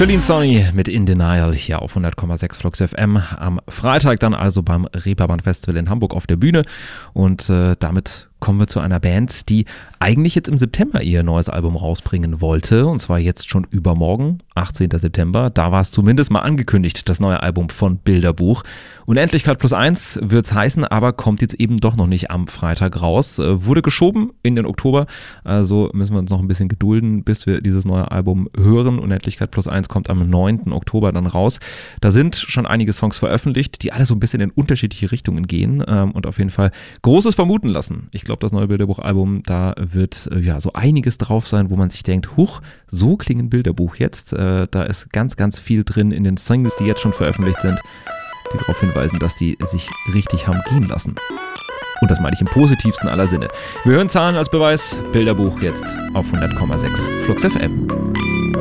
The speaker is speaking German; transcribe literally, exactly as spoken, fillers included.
Feline Sony mit In Denial hier auf hundert Komma sechs Flux F M. Am Freitag dann also beim Reeperbahn Festival in Hamburg auf der Bühne. Und äh, damit kommen wir zu einer Band, die eigentlich jetzt im September ihr neues Album rausbringen wollte. Und zwar jetzt schon übermorgen, achtzehnten September. Da war es zumindest mal angekündigt, das neue Album von Bilderbuch. Unendlichkeit plus eins wird es heißen, aber kommt jetzt eben doch noch nicht am Freitag raus. Äh, wurde geschoben in den Oktober. Also müssen wir uns noch ein bisschen gedulden, bis wir dieses neue Album hören. Unendlichkeit plus eins kommt am neunten Oktober dann raus. Da sind schon einige Songs veröffentlicht, die alle so ein bisschen in unterschiedliche Richtungen gehen ähm, und auf jeden Fall Großes vermuten lassen. Ich glaube, das neue Bilderbuch-Album, da wird äh, ja so einiges drauf sein, wo man sich denkt, huch, so klingen Bilderbuch jetzt. Äh, da ist ganz, ganz viel drin in den Singles, die jetzt schon veröffentlicht sind, die darauf hinweisen, dass die sich richtig haben gehen lassen. Und das meine ich im positivsten aller Sinne. Wir hören Zahlen als Beweis. Bilderbuch jetzt auf hundert Komma sechs Flux F M.